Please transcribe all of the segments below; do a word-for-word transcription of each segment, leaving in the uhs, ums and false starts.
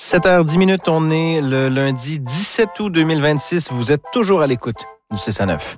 sept heures dix minutes, on est le lundi dix-sept août deux mille vingt-six. Vous êtes toujours à l'écoute du six à neuf.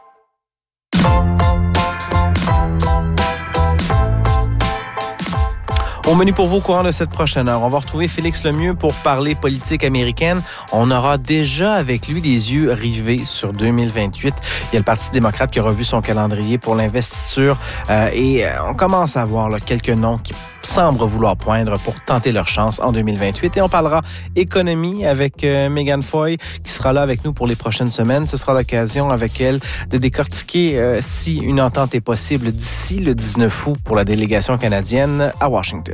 Au menu pour vous au courant de cette prochaine heure, on va retrouver Félix Lemieux pour parler politique américaine. On aura déjà avec lui les yeux rivés sur deux mille vingt-huit. Il y a le Parti démocrate qui a revu son calendrier pour l'investiture euh, et on commence à voir là, quelques noms qui semblent vouloir poindre pour tenter leur chance en deux mille vingt-huit. Et on parlera économie avec euh, Megan Foy qui sera là avec nous pour les prochaines semaines. Ce sera l'occasion avec elle de décortiquer euh, si une entente est possible d'ici le dix-neuf août pour la délégation canadienne à Washington.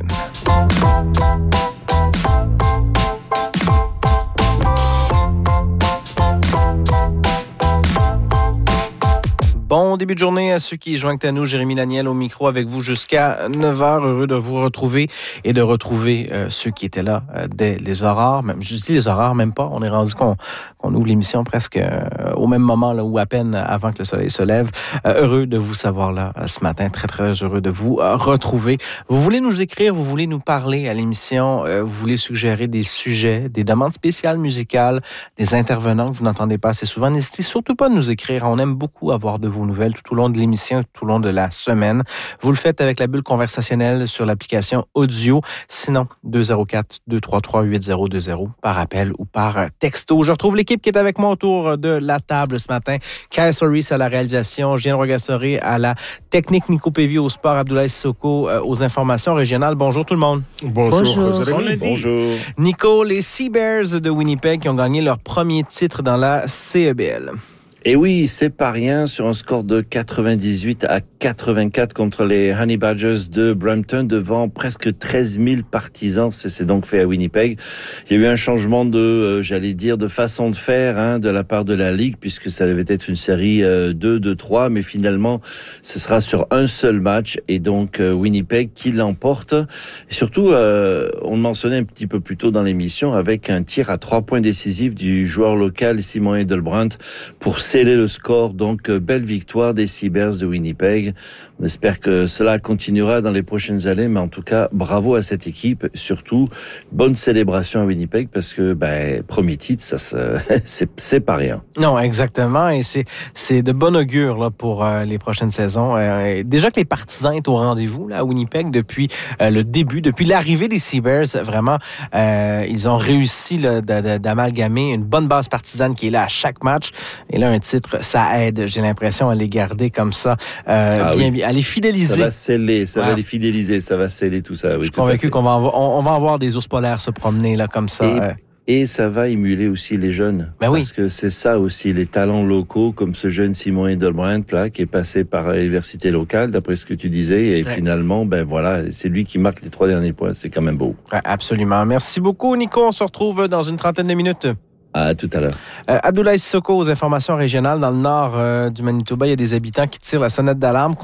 Bon début de journée à ceux qui joignent à nous. Jérémy Daniel au micro avec vous jusqu'à neuf heures. Heureux de vous retrouver et de retrouver euh, ceux qui étaient là euh, dès les horaires. Même, je dis les horaires, même pas. On est rendu qu'on, qu'on ouvre l'émission presque euh, au même moment là, ou à peine avant que le soleil se lève. Euh, heureux de vous savoir là euh, ce matin. Très, très heureux de vous euh, retrouver. Vous voulez nous écrire, vous voulez nous parler à l'émission, euh, vous voulez suggérer des sujets, des demandes spéciales musicales, des intervenants que vous n'entendez pas assez souvent. N'hésitez surtout pas à nous écrire. On aime beaucoup avoir de vos nouvelles tout au long de l'émission, tout au long de la semaine. Vous le faites avec la bulle conversationnelle sur l'application audio. Sinon, deux zéro quatre, deux trois trois, huit zéro deux zéro par appel ou par texto. Je retrouve l'équipe qui est avec moi autour de la table ce matin. Kyle Soris à la réalisation, Julien Rogassoré à la technique, Nico Pévy au sport, Abdoulaye Sissoko euh, aux informations régionales. Bonjour tout le monde. Bonjour. Bonjour. Bonjour. Bonjour. Nico, les Sea Bears de Winnipeg qui ont gagné leur premier titre dans la C E B L. Et oui, c'est pas rien sur un score de quatre-vingt-dix-huit à quatre-vingt-quatre contre les Honey Badgers de Brampton devant presque treize mille partisans. C'est, c'est donc fait à Winnipeg. Il y a eu un changement de, euh, j'allais dire, de façon de faire hein, de la part de la Ligue puisque ça devait être une série euh, deux de trois, mais finalement, ce sera sur un seul match et donc euh, Winnipeg qui l'emporte. Et surtout, euh, on le mentionnait un petit peu plus tôt dans l'émission avec un tir à trois points décisif du joueur local Simon Edelbrandt pour sceller le score, donc belle victoire des Sea Bears de Winnipeg. On espère que cela continuera dans les prochaines années, mais en tout cas, bravo à cette équipe. Surtout, bonne célébration à Winnipeg parce que, ben, premier titre, ça, ça c'est, c'est pas rien. Non, exactement, et c'est c'est de bon augure là pour euh, les prochaines saisons. Euh, déjà que les partisans sont au rendez-vous là à Winnipeg depuis euh, le début, depuis l'arrivée des Sea Bears, vraiment, euh, ils ont réussi là, de, de, d'amalgamer une bonne base partisane qui est là à chaque match. Et là, un titre, ça aide. J'ai l'impression à les garder comme ça, euh, ah, bien, oui. à les fidéliser. Ça va sceller, ça ouais. va les fidéliser, ça va sceller tout ça. Oui, Je suis tout convaincu qu'on va avoir, on, on va avoir des ours polaires se promener là comme ça. Et, euh. et ça va émuler aussi les jeunes. Ben oui. Parce que c'est ça aussi, les talents locaux, comme ce jeune Simon Edelbrandt là, qui est passé par l'université locale, d'après ce que tu disais, et ouais. finalement, ben voilà, c'est lui qui marque les trois derniers points. C'est quand même beau. Ouais, absolument. Merci beaucoup, Nico. On se retrouve dans une trentaine de minutes. À tout à l'heure. Euh, Abdoulaye Sissoko aux informations régionales. Dans le nord euh, du Manitoba, il y a des habitants qui tirent la sonnette d'alarme